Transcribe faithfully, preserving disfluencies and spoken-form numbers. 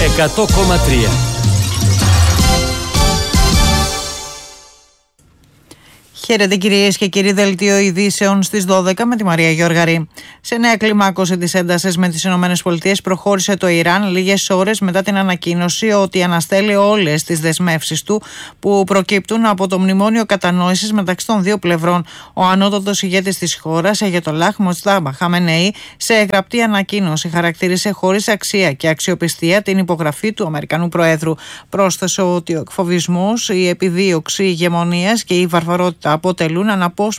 εκατό κόμμα τρία. Χαίρετε κυρίες και κύριοι, δελτίο ειδήσεων στις δώδεκα με τη Μαρία Γιώργαρη. Σε νέα κλιμάκωση της έντασης με τις ΗΠΑ προχώρησε το Ιράν λίγες ώρες μετά την ανακοίνωση ότι αναστέλει όλες τις δεσμεύσεις του που προκύπτουν από το μνημόνιο κατανόησης μεταξύ των δύο πλευρών. Ο ανώτατος ηγέτης της χώρας, Αγιατολάχ Μοστάμπα Χαμενεή, σε γραπτή ανακοίνωση χαρακτήρισε χωρίς αξία και αξιοπιστία την υπογραφή του Αμερικανού Προέδρου. Πρόσθεσε ότι ο εκφοβισμός, η επιδίωξη ηγεμονίας και η βαρβαρότητα αποτελούν